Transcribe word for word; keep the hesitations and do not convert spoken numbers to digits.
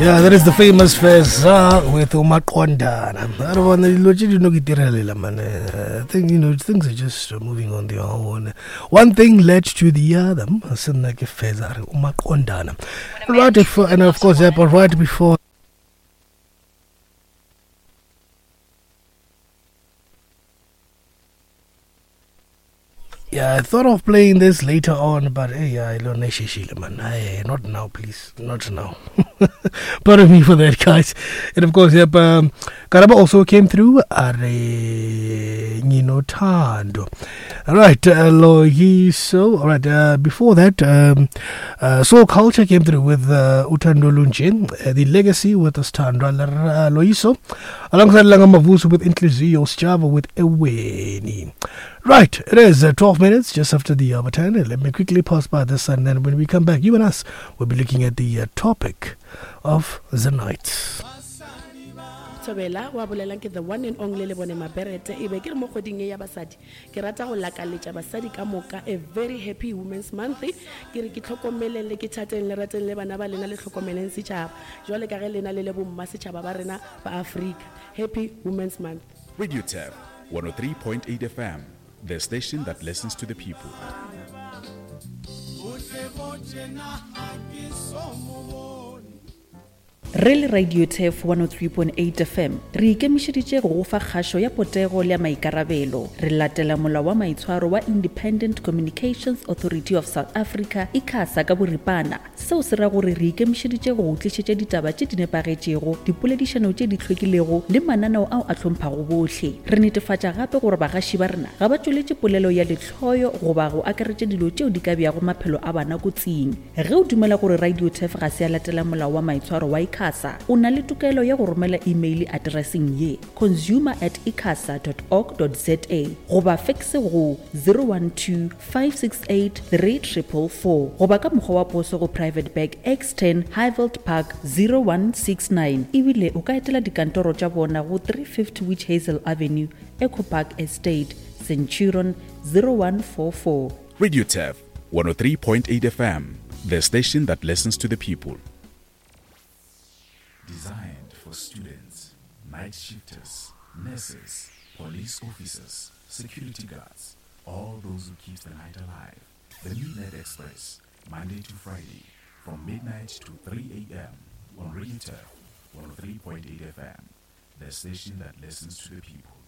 Yeah, that is the famous Feza with Umaqondana. I don't want to know, man. I think, you know, things are just moving on their own. One thing led to the other. Like Feza, Umaqondana. Right before, and of course, right before. Yeah, I thought of playing this later on, but hey, I don't know, man. Hey, not now, please. Not now. Pardon me for that, guys. And of course, yep, um, Karaba also came through. Are Nino Tando. Alright, uh, Loyiso. Alright, uh, before that, um, uh, Soul Culture came through with uh, Utando Lunchin, uh, The Legacy with Ostandra uh, Loyiso, alongside Langamavusu with Inclusio, Java with Eweni. Right, it is uh, twelve minutes just after the hour ten. Let me quickly pass by this, and then when we come back, you and us will be looking at the uh, topic of the night. Tobela wa bolela ke the one and only le bone maberete e be ke mo kgoding ya basadi ke rata go lakaletša basadi ka moka a very happy women's month ke re ke tlhokomele le ke thateng le rateng le bana ba lena le tlhokomeleng setšhaba jwale ka ge lena le le bomma setšhaba ba rena ba Africa. Happy women's month. Radio Tab one oh three point eight F M, the station that listens to the people. Re le Radio Tab one oh three point eight F M re ikemišeditše go fa kgašo ya potego le ya maikarabelo re latela molao wa maitshwaro wa Independent Communications Authority of South Africa ICASA ka boripana seo se ra gore re ikemišeditše go tlišetša ditaba tše di nepagetšego dipoledišano tše di hlwekilego le mananeo ao a hlomphang bohle re netefatša gape gore bagaši ba rena ga ba tšweletše polelo ya letlhoyo goba go akaretša dilo tšeo di ka bjago maphelo a bana kotsing ge o dumela gore Radio Tab ga se a latela molao wa maitshwaro wa ICASA o na le tokelo ya go romela email addressing ye consumer at icasa dot org dot za goba faxe go zero one two five six eight three four four four goba ka mokgwa wa poso go Private Bag X ten Highveld Park zero one six nine ebile o ka etela dikantoro tša bona go three fifty Witch Hazel Avenue, Eco Park Estate, Centurion zero one four four. Radio Tab one oh three point eight F M, the station that listens to the people. Designed for students, night shifters, nurses, police officers, security guards, all those who keep the night alive. The Midnight Express, Monday to Friday, from midnight to three A M on Radio Tab one oh three point eight F M, the station that listens to the people.